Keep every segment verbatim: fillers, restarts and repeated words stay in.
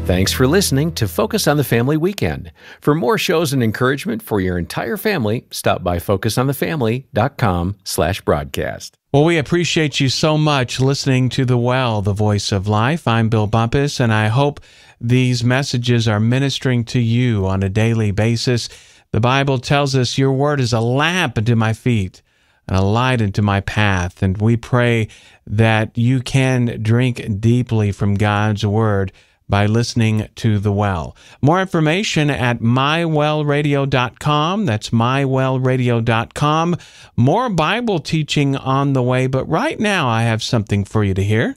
Thanks for listening to Focus on the Family Weekend. For more shows and encouragement for your entire family, stop by focus on the family dot com slash broadcast. Well, we appreciate you so much listening to The Well, the Voice of Life. I'm Bill Bumpus, and I hope these messages are ministering to you on a daily basis. The Bible tells us your word is a lamp unto my feet and a light unto my path. And we pray that you can drink deeply from God's word by listening to The Well. More information at my well radio dot com. That's my well radio dot com. More Bible teaching on the way, but right now I have something for you to hear.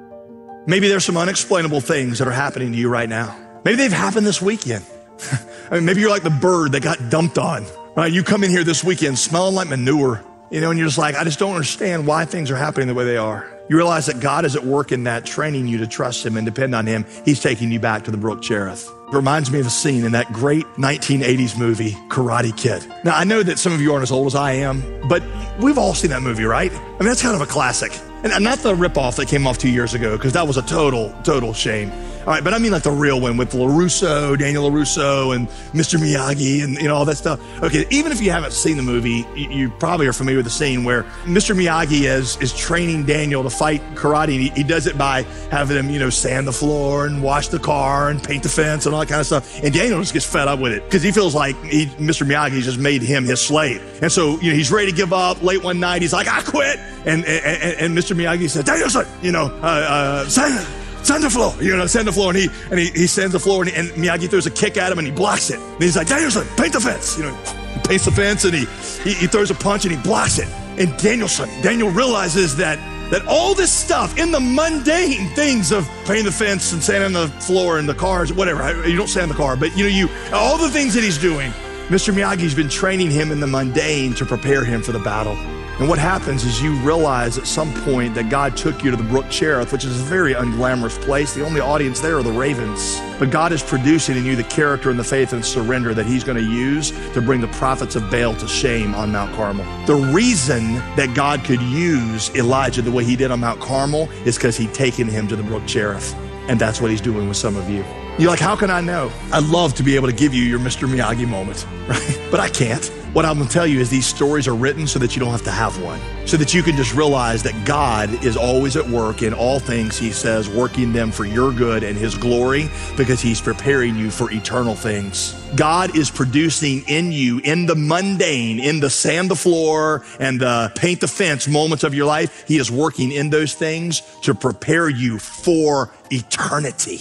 Maybe there's some unexplainable things that are happening to you right now. Maybe they've happened this weekend. I mean, maybe you're like the bird that got dumped on. Right? You come in here this weekend smelling like manure, you know, and you're just like, I just don't understand why things are happening the way they are. You realize that God is at work in that, training you to trust him and depend on him. He's taking you back to the Brook Cherith. It reminds me of a scene in that great nineteen eighties movie, Karate Kid. Now, I know that some of you aren't as old as I am, but we've all seen that movie, right? I mean, that's kind of a classic. And not the ripoff that came off two years ago, because that was a total, total shame. All right, but I mean like the real one with LaRusso, Daniel LaRusso, and Mister Miyagi, and you know all that stuff. Okay, even if you haven't seen the movie, you, you probably are familiar with the scene where Mister Miyagi is is training Daniel to fight karate. And he, he does it by having him, you know, sand the floor and wash the car and paint the fence and all that kind of stuff. And Daniel just gets fed up with it because he feels like he, Mister Miyagi just made him his slave. And so you know he's ready to give up. Late one night, he's like, I quit. And and, and Mister Miyagi said, Danielson, you know, uh, uh, sand. Send the floor, you know, send the floor, and he and he, he sends the floor, and, and Miyagi throws a kick at him, and he blocks it. And he's like, Danielson, paint the fence, you know, he paints the fence, and he, he he throws a punch, and he blocks it. And Danielson, Daniel realizes that that all this stuff in the mundane things of painting the fence and sanding the floor and the cars, whatever, you don't sand the car, but you know, you all the things that he's doing, Mister Miyagi's been training him in the mundane to prepare him for the battle. And what happens is you realize at some point that God took you to the Brook Cherith, which is a very unglamorous place. The only audience there are the ravens. But God is producing in you the character and the faith and surrender that he's going to use to bring the prophets of Baal to shame on Mount Carmel. The reason that God could use Elijah the way he did on Mount Carmel is because he'd taken him to the Brook Cherith. And that's what he's doing with some of you. You're like, how can I know? I'd love to be able to give you your Mister Miyagi moment, right? But I can't. What I'm going to tell you is these stories are written so that you don't have to have one, so that you can just realize that God is always at work in all things, he says, working them for your good and his glory, because he's preparing you for eternal things. God is producing in you, in the mundane, in the sand the floor and the paint the fence moments of your life, he is working in those things to prepare you for eternity.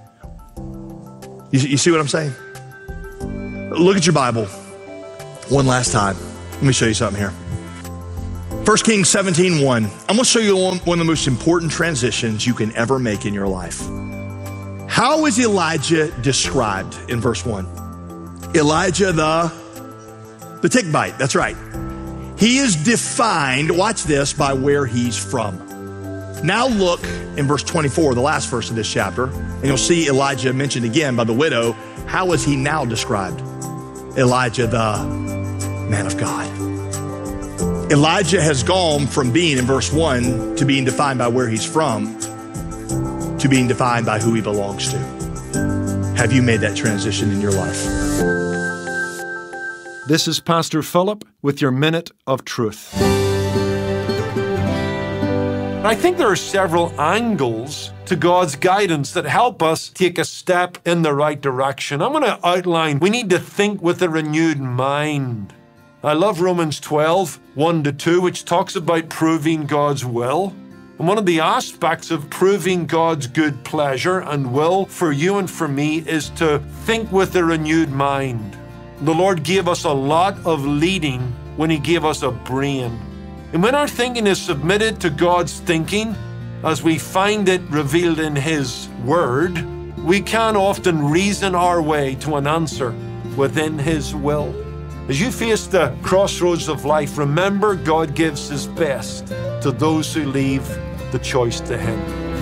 You, you see what I'm saying? Look at your Bible one last time. Let me show you something here. First Kings seventeen one. I'm going to show you one, one of the most important transitions you can ever make in your life. How is Elijah described in verse one? Elijah the, the tick bite. That's right. He is defined, watch this, by where he's from. Now look in verse twenty-four, the last verse of this chapter, and you'll see Elijah mentioned again by the widow. How is he now described? Elijah, the man of God. Elijah has gone from being in verse one to being defined by where he's from to being defined by who he belongs to. Have you made that transition in your life? This is Pastor Philip with your Minute of Truth. I think there are several angles to God's guidance that help us take a step in the right direction. I'm going to outline, we need to think with a renewed mind. I love Romans twelve, one to two, which talks about proving God's will. And one of the aspects of proving God's good pleasure and will for you and for me is to think with a renewed mind. The Lord gave us a lot of leading when he gave us a brain. And when our thinking is submitted to God's thinking, as we find it revealed in his word, we can often reason our way to an answer within his will. As you face the crossroads of life, remember God gives his best to those who leave the choice to him.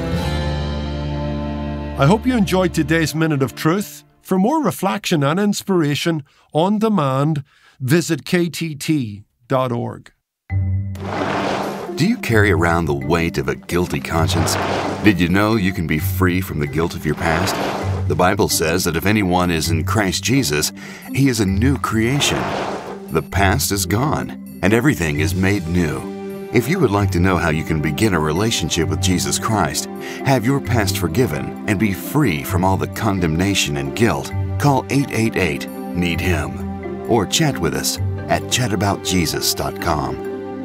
I hope you enjoyed today's Minute of Truth. For more reflection and inspiration on demand, visit k t t dot org. Do you carry around the weight of a guilty conscience? Did you know you can be free from the guilt of your past? The Bible says that if anyone is in Christ Jesus, he is a new creation. The past is gone, and everything is made new. If you would like to know how you can begin a relationship with Jesus Christ, have your past forgiven, and be free from all the condemnation and guilt, call eight eight eight, need him, or chat with us at chat about jesus dot com.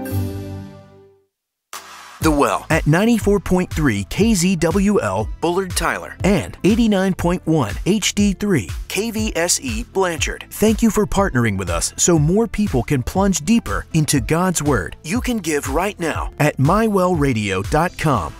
The Well at ninety-four point three K Z W L Bullard Tyler and eighty-nine point one H D three K V S E Blanchard. Thank you for partnering with us so more people can plunge deeper into God's Word. You can give right now at my well radio dot com.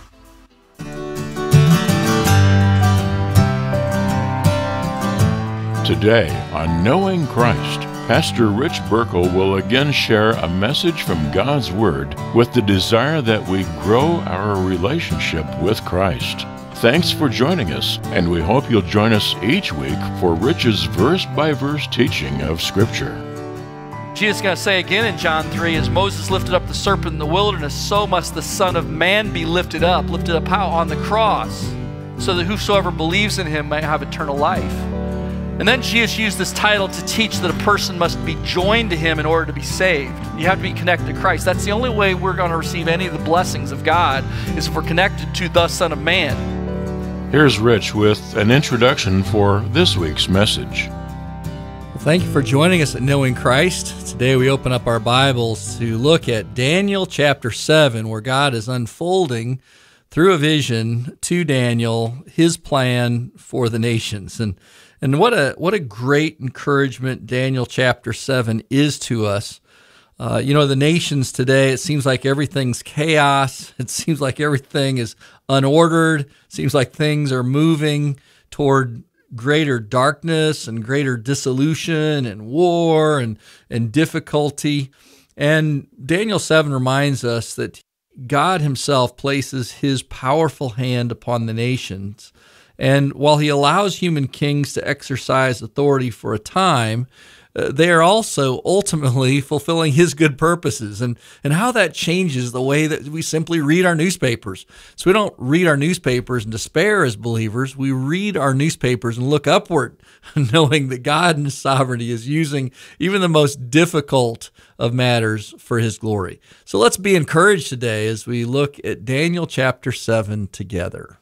Today on Knowing Christ, Pastor Rich Burkle will again share a message from God's Word with the desire that we grow our relationship with Christ. Thanks for joining us, and we hope you'll join us each week for Rich's verse-by-verse teaching of Scripture. Jesus is going to say again in John three, as Moses lifted up the serpent in the wilderness, so must the Son of Man be lifted up. Lifted up how? On the cross, so that whosoever believes in him may have eternal life. And then Jesus used this title to teach that a person must be joined to him in order to be saved. You have to be connected to Christ. That's the only way we're going to receive any of the blessings of God, is if we're connected to the Son of Man. Here's Rich with an introduction for this week's message. Well, thank you for joining us at Knowing Christ. Today we open up our Bibles to look at Daniel chapter seven, where God is unfolding through a vision to Daniel his plan for the nations. And And what a what a great encouragement Daniel chapter seven is to us. Uh, you know, the nations today, it seems like everything's chaos. It seems like everything is unordered. It seems like things are moving toward greater darkness and greater dissolution and war and, and difficulty. And Daniel seven reminds us that God himself places his powerful hand upon the nations. And while he allows human kings to exercise authority for a time, uh, they are also ultimately fulfilling his good purposes. And, and how that changes the way that we simply read our newspapers. So we don't read our newspapers in despair as believers. We read our newspapers and look upward, knowing that God in his sovereignty is using even the most difficult of matters for his glory. So let's be encouraged today as we look at Daniel chapter seven together.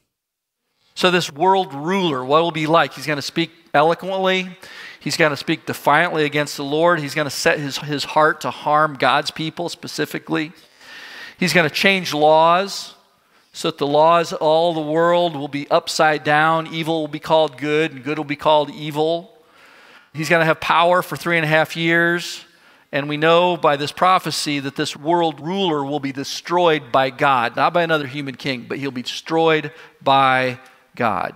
So this world ruler, what will be like? He's going to speak eloquently. He's going to speak defiantly against the Lord. He's going to set his, his heart to harm God's people specifically. He's going to change laws so that the laws of all the world will be upside down. Evil will be called good, and good will be called evil. He's going to have power for three and a half years. And we know by this prophecy that this world ruler will be destroyed by God, not by another human king, but he'll be destroyed by God.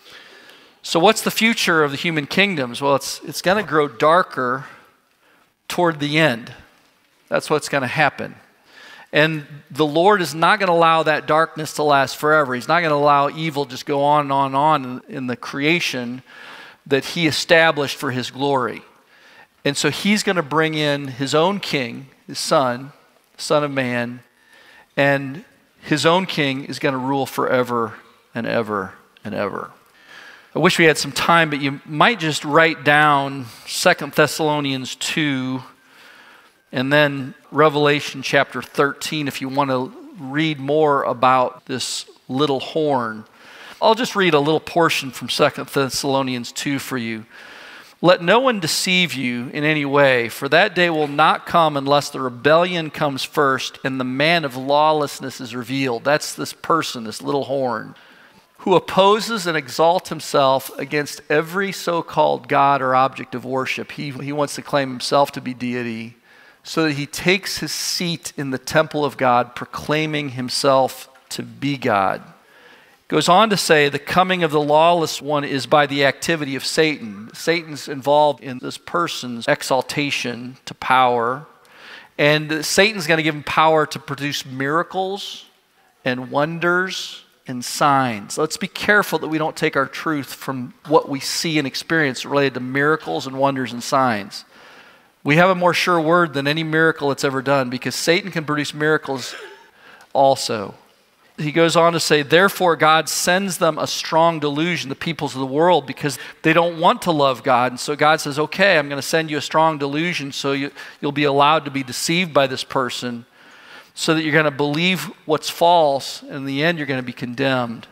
So what's the future of the human kingdoms? Well, it's it's going to grow darker toward the end. That's what's going to happen. And the Lord is not going to allow that darkness to last forever. He's not going to allow evil just go on and on and on in, in the creation that he established for his glory. And so he's going to bring in his own king, his son, Son of Man, and his own king is going to rule forever and ever and ever. I wish we had some time, but you might just write down Second Thessalonians two and then Revelation chapter thirteen if you want to read more about this little horn. I'll just read a little portion from Second Thessalonians two for you. Let no one deceive you in any way, for that day will not come unless the rebellion comes first and the man of lawlessness is revealed. That's this person, this little horn, who opposes and exalts himself against every so-called God or object of worship. He, he wants to claim himself to be deity, so that he takes his seat in the temple of God, proclaiming himself to be God. Goes on to say the coming of the lawless one is by the activity of Satan. Satan's involved in this person's exaltation to power. And Satan's going to give him power to produce miracles and wonders and signs. Let's be careful that we don't take our truth from what we see and experience related to miracles and wonders and signs. We have a more sure word than any miracle that's ever done, because Satan can produce miracles also. he goes on to say, therefore God sends them a strong delusion, the peoples of the world, because they don't want to love God. And so God says, okay, I'm going to send you a strong delusion so you, you'll be allowed to be deceived by this person so that you're going to believe what's false, and in the end you're going to be condemned.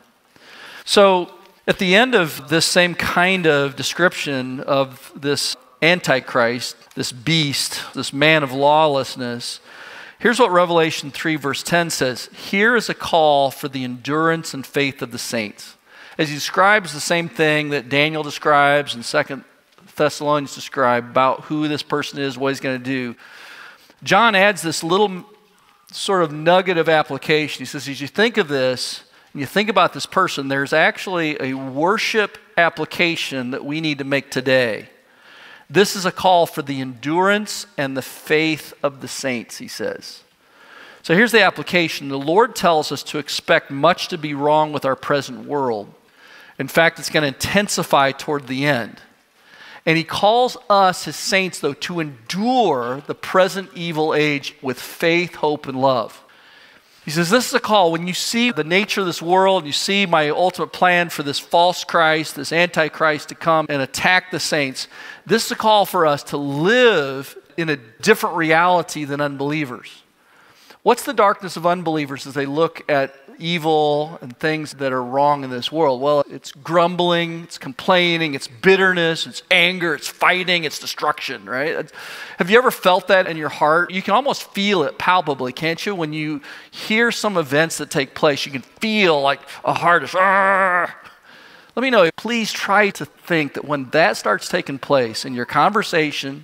So at the end of this same kind of description of this Antichrist, this beast, this man of lawlessness, here's what Revelation three verse ten says. Here is a call for the endurance and faith of the saints. As he describes the same thing that Daniel describes and Second Thessalonians describe about who this person is, what he's going to do, John adds this little sort of nugget of application. He says, as you think of this, and you think about this person, there's actually a worship application that we need to make today. This is a call for the endurance and the faith of the saints, he says. So here's the application. The Lord tells us to expect much to be wrong with our present world. In fact, it's going to intensify toward the end. And he calls us, his saints, though, to endure the present evil age with faith, hope, and love. He says, this is a call. When you see the nature of this world, you see my ultimate plan for this false Christ, this Antichrist to come and attack the saints, this is a call for us to live in a different reality than unbelievers. What's the darkness of unbelievers as they look at evil and things that are wrong in this world? Well, it's grumbling, it's complaining, it's bitterness, it's anger, it's fighting, it's destruction, right? Have you ever felt that in your heart? You can almost feel it palpably, can't you? When you hear some events that take place, you can feel like a heart is, Argh! Let me know, please try to think that when that starts taking place in your conversation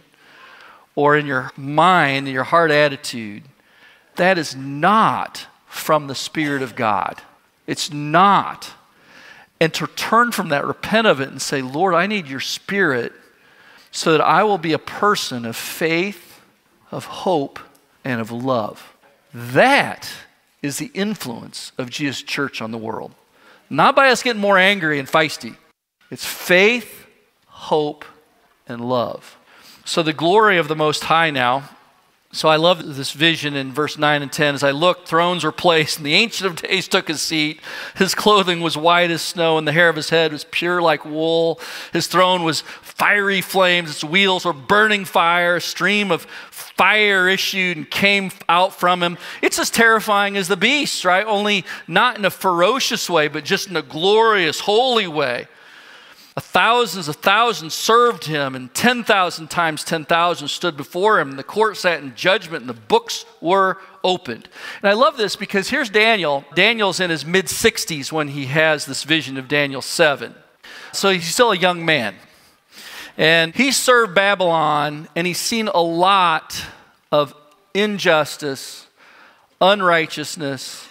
or in your mind, in your heart attitude, that is not from the Spirit of God. It's not. And to turn from that, repent of it, and say, Lord, I need your Spirit so that I will be a person of faith, of hope, and of love. That is the influence of Jesus' church on the world. Not by us getting more angry and feisty. It's faith, hope, and love. So the glory of the Most High now. So I love this vision in verse nine and ten. As I looked, thrones were placed, and the Ancient of Days took his seat. His clothing was white as snow, and the hair of his head was pure like wool. His throne was fiery flames. Its wheels were burning fire. A stream of fire issued and came out from him. It's as terrifying as the beast, right? Only not in a ferocious way, but just in a glorious, holy way. A thousands of thousands served him, and ten thousand times ten thousand stood before him. And the court sat in judgment, and the books were opened. And I love this because here's Daniel. Daniel's in his mid sixties when he has this vision of Daniel seven. So he's still a young man. And he served Babylon, and he's seen a lot of injustice, unrighteousness,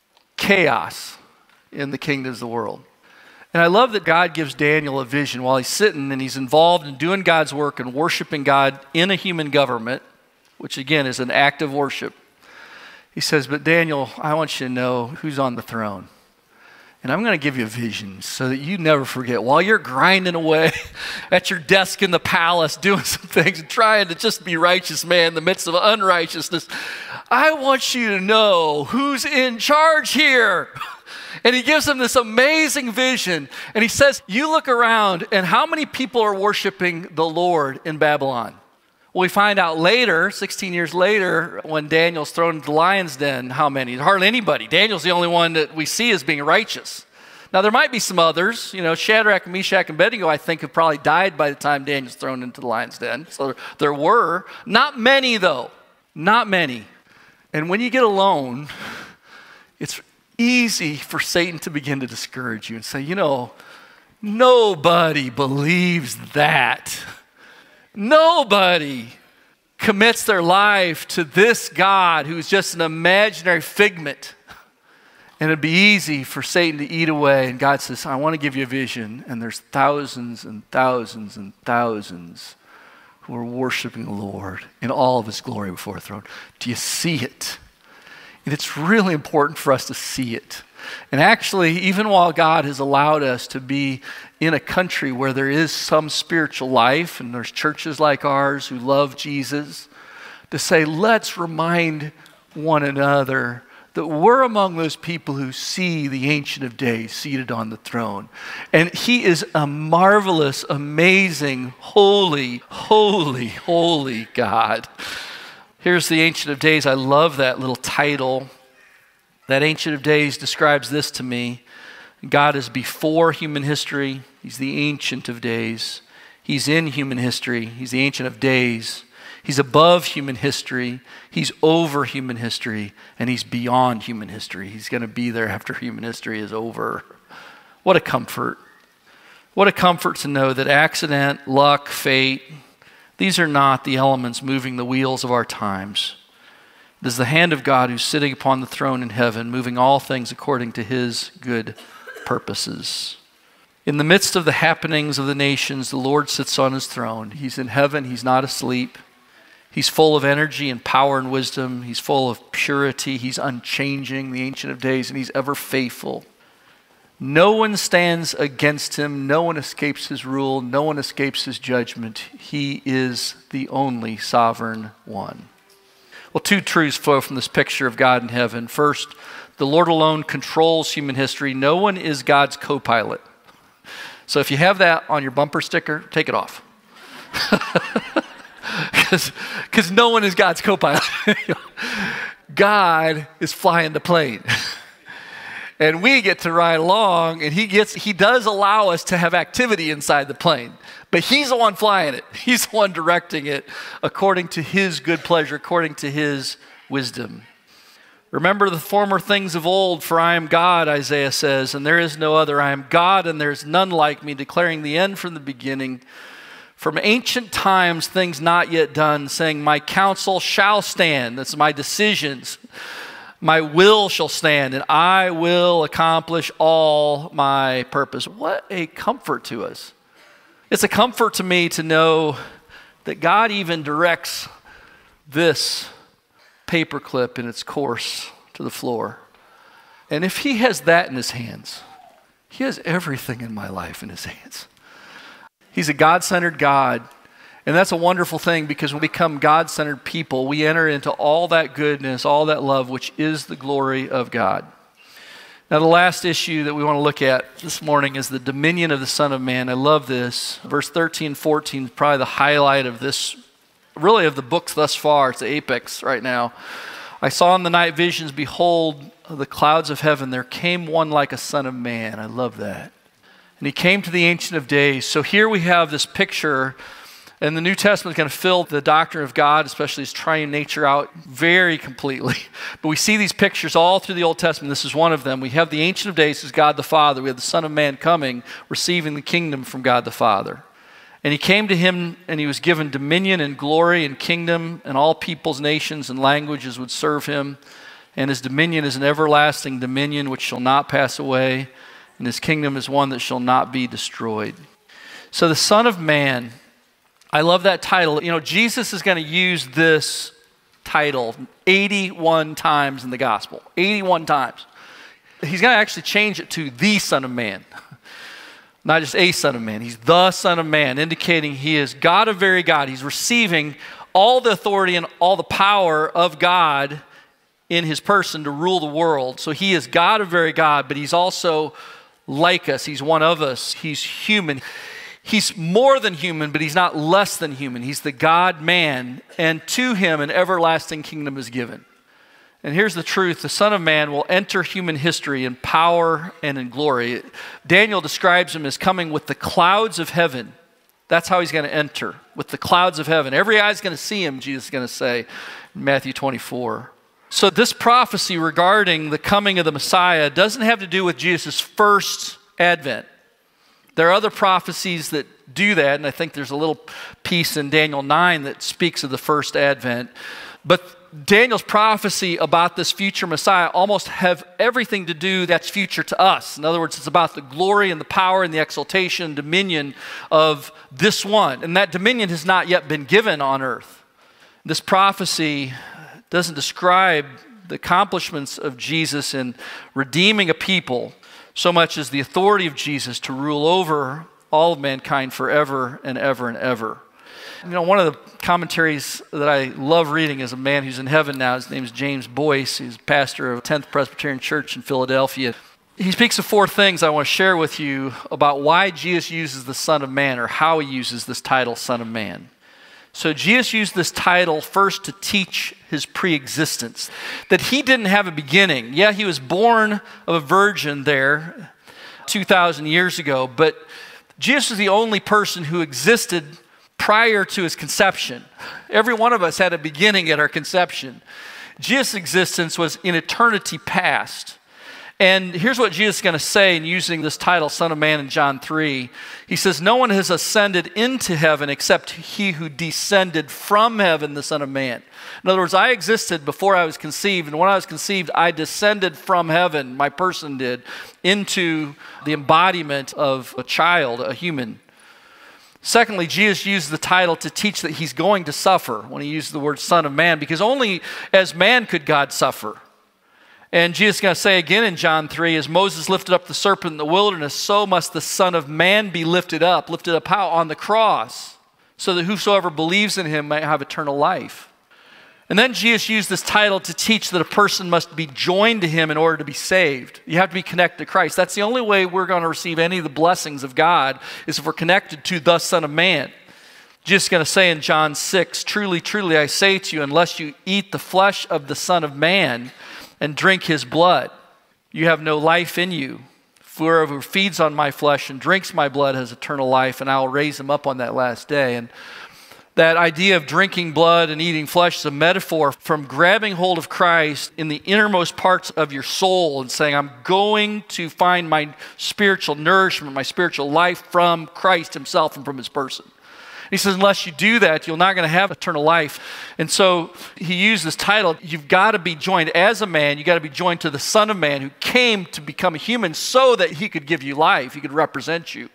chaos in the kingdoms of the world. And I love that God gives Daniel a vision while he's sitting and he's involved in doing God's work and worshiping God in a human government, which again is an act of worship. He says, but Daniel, I want you to know who's on the throne. And I'm going to give you a vision so that you never forget. While you're grinding away at your desk in the palace, doing some things and trying to just be righteous, man, in the midst of unrighteousness, I want you to know who's in charge here. And he gives them this amazing vision. And he says, you look around, and how many people are worshiping the Lord in Babylon? Well, we find out later, sixteen years later, when Daniel's thrown into the lion's den, how many? Hardly anybody. Daniel's the only one that we see as being righteous. Now, there might be some others. You know, Shadrach, Meshach, and Abednego, I think, have probably died by the time Daniel's thrown into the lion's den. So there, there were. Not many, though. Not many. And when you get alone, it's easy for Satan to begin to discourage you and say, you know, nobody believes that. Nobody commits their life to this God who's just an imaginary figment. And it'd be easy for Satan to eat away. And God says, I want to give you a vision. And there's thousands and thousands and thousands who are worshiping the Lord in all of his glory before the throne. Do you see it? And it's really important for us to see it. And actually, even while God has allowed us to be in a country where there is some spiritual life, and there's churches like ours who love Jesus, to say, let's remind one another that we're among those people who see the Ancient of Days seated on the throne. And he is a marvelous, amazing, holy, holy, holy God. Here's the Ancient of Days. I love that little title. That Ancient of Days describes this to me. God is before human history. He's the Ancient of Days. He's in human history. He's the Ancient of Days. He's above human history. He's over human history. And he's beyond human history. He's going to be there after human history is over. What a comfort. What a comfort to know that accident, luck, fate, these are not the elements moving the wheels of our times. It is the hand of God who's sitting upon the throne in heaven, moving all things according to his good purposes. In the midst of the happenings of the nations, the Lord sits on his throne. He's in heaven. He's not asleep. He's full of energy and power and wisdom. He's full of purity. He's unchanging, the Ancient of Days, and he's ever faithful. No one stands against him. No one escapes his rule. No one escapes his judgment. He is the only sovereign one. Well, two truths flow from this picture of God in heaven. First, the Lord alone controls human history. No one is God's co-pilot. So if you have that on your bumper sticker, take it off. Because no one is God's co-pilot. God is flying the plane. And we get to ride along, and he gets he does allow us to have activity inside the plane. But he's the one flying it. He's the one directing it according to his good pleasure, according to his wisdom. Remember the former things of old, for I am God, Isaiah says, and there is no other. I am God, and there is none like me, declaring the end from the beginning. From ancient times, things not yet done, saying, my counsel shall stand. That's my decisions. My will shall stand, and I will accomplish all my purpose. What a comfort to us. It's a comfort to me to know that God even directs this paperclip in its course to the floor. And if he has that in his hands, he has everything in my life in his hands. He's a God-centered God. And that's a wonderful thing, because when we become God-centered people, we enter into all that goodness, all that love, which is the glory of God. Now, the last issue that we want to look at this morning is the dominion of the Son of Man. I love this. Verse thirteen and fourteen is probably the highlight of this, really of the books thus far. It's the apex right now. I saw in the night visions, behold, the clouds of heaven. There came one like a son of man. I love that. And he came to the Ancient of Days. So here we have this picture. And the New Testament is going to fill the doctrine of God, especially his triune nature, out very completely. But we see these pictures all through the Old Testament. This is one of them. We have the Ancient of Days, who's God the Father. We have the Son of Man coming, receiving the kingdom from God the Father. And he came to him, and he was given dominion and glory and kingdom, and all peoples, nations, and languages would serve him. And his dominion is an everlasting dominion which shall not pass away, and his kingdom is one that shall not be destroyed. So the Son of Man, I love that title. You know, Jesus is going to use this title eighty-one times in the gospel. eighty-one times. He's going to actually change it to the Son of Man. Not just a Son of Man. He's the Son of Man, indicating he is God of very God. He's receiving all the authority and all the power of God in his person to rule the world. So he is God of very God, but he's also like us. He's one of us. He's human. He's more than human, but he's not less than human. He's the God-man, and to him an everlasting kingdom is given. And here's the truth. The Son of Man will enter human history in power and in glory. Daniel describes him as coming with the clouds of heaven. That's how he's going to enter, with the clouds of heaven. Every eye is going to see him, Jesus is going to say in Matthew twenty-four. So this prophecy regarding the coming of the Messiah doesn't have to do with Jesus' first advent. There are other prophecies that do that, and I think there's a little piece in Daniel nine that speaks of the first advent. But Daniel's prophecy about this future Messiah almost have everything to do that's future to us. In other words, it's about the glory and the power and the exaltation and dominion of this one. And that dominion has not yet been given on earth. This prophecy doesn't describe the accomplishments of Jesus in redeeming a people so much as the authority of Jesus to rule over all of mankind forever and ever and ever. You know, one of the commentaries that I love reading is a man who's in heaven now. His name is James Boyce. He's pastor of tenth Presbyterian Church in Philadelphia. He speaks of four things I want to share with you about why Jesus uses the Son of Man, or how he uses this title, Son of Man. So Jesus used this title first to teach his pre-existence, that he didn't have a beginning. Yeah, he was born of a virgin there two thousand years ago, but Jesus was the only person who existed prior to his conception. Every one of us had a beginning at our conception. Jesus' existence was in eternity past. And here's what Jesus is going to say in using this title, Son of Man, in John three. He says, no one has ascended into heaven except he who descended from heaven, the Son of Man. In other words, I existed before I was conceived, and when I was conceived, I descended from heaven, my person did, into the embodiment of a child, a human. Secondly, Jesus used the title to teach that he's going to suffer when he used the word Son of Man, because only as man could God suffer. And Jesus is going to say again in John three, as Moses lifted up the serpent in the wilderness, so must the Son of Man be lifted up. Lifted up how? On the cross, so that whosoever believes in him may have eternal life. And then Jesus used this title to teach that a person must be joined to him in order to be saved. You have to be connected to Christ. That's the only way we're going to receive any of the blessings of God, is if we're connected to the Son of Man. Jesus is going to say in John six, truly, truly, I say to you, unless you eat the flesh of the Son of Man and drink his blood, you have no life in you. Whoever feeds on my flesh and drinks my blood has eternal life, and I will raise him up on that last day. And that idea of drinking blood and eating flesh is a metaphor from grabbing hold of Christ in the innermost parts of your soul and saying, I'm going to find my spiritual nourishment, my spiritual life from Christ himself and from his person. He says, unless you do that, you're not going to have eternal life. And so he used this title, you've got to be joined as a man, you've got to be joined to the Son of Man who came to become a human so that he could give you life, he could represent you.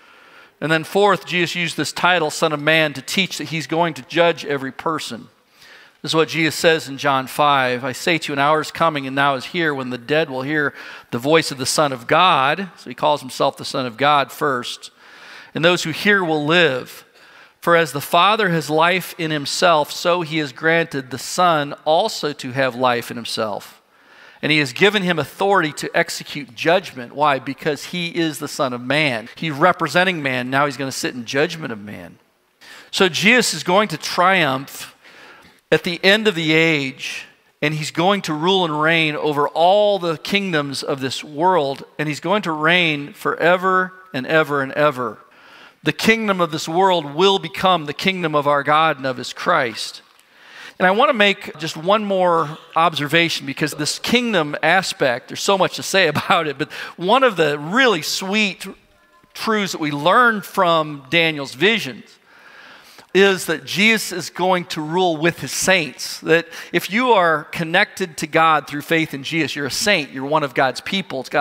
And then fourth, Jesus used this title, Son of Man, to teach that he's going to judge every person. This is what Jesus says in John five. I say to you, an hour is coming and now is here when the dead will hear the voice of the Son of God. So he calls himself the Son of God first. And those who hear will live. For as the Father has life in himself, so he has granted the Son also to have life in himself. And he has given him authority to execute judgment. Why? Because he is the Son of Man. He's representing man. Now he's going to sit in judgment of man. So Jesus is going to triumph at the end of the age, and he's going to rule and reign over all the kingdoms of this world, and he's going to reign forever and ever and ever. The kingdom of this world will become the kingdom of our God and of his Christ. And I want to make just one more observation, because this kingdom aspect, there's so much to say about it, but one of the really sweet truths that we learn from Daniel's visions is that Jesus is going to rule with his saints. That if you are connected to God through faith in Jesus, you're a saint, you're one of God's people. It's God